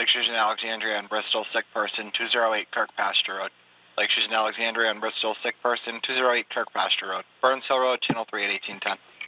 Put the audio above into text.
Lake Susan, Alexandria, and Bristol, sick person, 208 Kirk Pasture Road. Lake Susan, Alexandria, and Bristol, sick person, 208 Kirk Pasture Road. Burns Hill Road, channel 3 at 1810.